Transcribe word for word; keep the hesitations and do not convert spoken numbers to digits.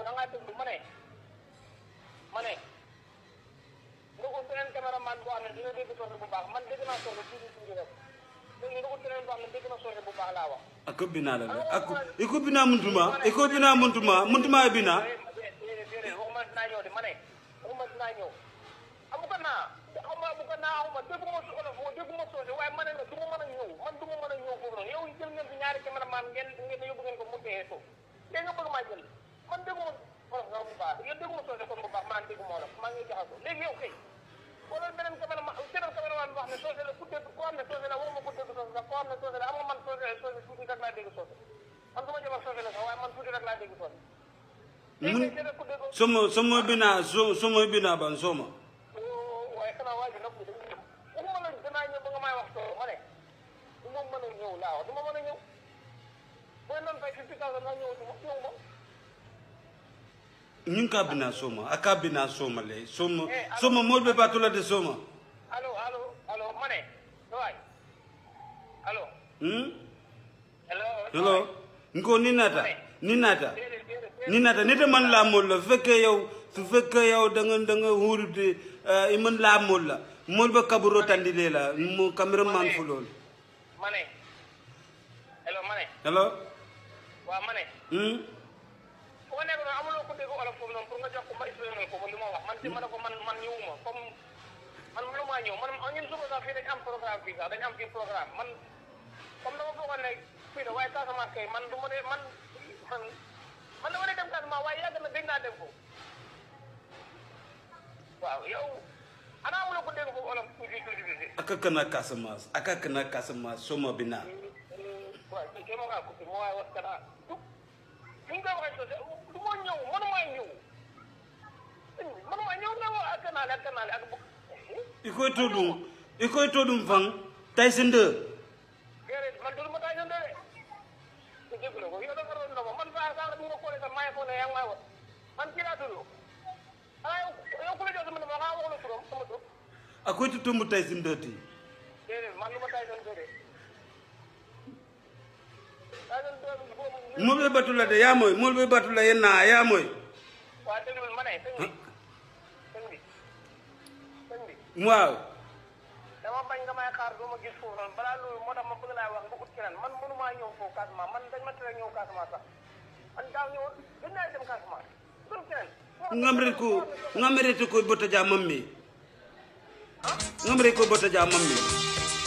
da ngaa déglu ma ne ma ne nga ut beneen caméraman boo xam ne dina dégg soose bu baax man dégg naa soose tuuti tuuti rek léegi nga ut beneen boo xam ne dégg na soose bu baax laa wax. Ako bina la ako iko bina muntuma iko bina muntuma muntuma bina. waxuma dinaa ñëw de ma ne waxuma dinaa ñëw amu ko naa xaw ma amu ko naa xaw ma dégguma su olof dégguma soose waaye ma ne la du ma mën a ñëw man du ma mën a ñëw foofu noonu yow jël ngeen fi ñaari caméraman ngeen ngeen yóbbu ngeen ko mu dee suuf léegi nga bëgg maa jël man dégguma olof nga bu baax yéen dégguma soose kon bu baax maa ngi dégguma olof maa ngi jaxasoo léegi yow kay wala beneen caméraman beneen caméraman boo xam ne soose la ku dégg koo xam ne soose la waxuma ku dégg soose sax koo xam ne soose la am nga man soose soose tuuti rek laa dégg soose man su ma jëmal soose la sax waaye man tuuti rek laa dégg soose somo somo bina so somo bina ban soma waaye xanaa waa ji noppi dañuy ñëw waxuma la danaa ñëw ba nga may wax soo ma ne du ma mën a ñëw laa wax du ma mën a ñëw booy noonu fay fifty thousand naa ñëw du ma ñëw ma ñun ka bina soma aka bina soma le soma soma mo be batula de soma allo allo allo ma ne waay allo hmm hello hello ngo ni nata ni nata ni nata nita man la mol la fekke yow su fekke yow da nga da nga wurude e man la mol la mol ba kaburo tandile la mo cameraman fu lol mané hello mané hello wa mané hmm ko ne ko amulo ko dego olof foofu non pour nga jox ko ma expliquer ko li ma wax man ci man ko man man ñewuma comme man lu ma ñew man ñun suba sax fi dañ am programme fi sax dañ am fi programme man comme dama bëggoon ne fii la waaye Casamance kay man du ma ne man man man dama ne dem Casamance waaye yàgg na dégg naa dem foofu waaw yow ana amuloo ko dégg foofu olof tuuti tuuti tuuti aka kana Casamance aka kana Casamance soma bina waaw kii kay ma ngaa coupé ma waaye wax kana ni nga ko waxee soo du ma ñëw mënuma ñëw mënuma ñëw ne ma ak kanaale ak kanaale ak ikoy todum ikoy todum fang Tyson deux man dul ma Tyson deux de dégg na ko yow dafa doon ndox man saa saa bu nga xoolee sax maa ngi foog ne yaa ngi may wax man kii laa tudd xanaa yow yow ku la jox sama numéro xanaa wax la turam sama tur akoy to tumbu Tyson deux ti déedéet man lu ma Tyson deux de Tyson deux boobu mo be batula de ya moy mo be batula yenna ya moy waa déglul ma ne sëñ bi sëñ bi sëñ bi waaw dama bañ nga may xaar doo ma gis foofu noonu balaa loolu moo tax ma bëgg laa wax nga ut keneen man mënumaa ñëw foofu Casamance man dañ ma tere ñëw Casamance sax man daaw ñëwoon dañ naa dem Casamance dul keneen ngamre ko ngamre to ko bota ja mammi ngamre ko bota ja mammi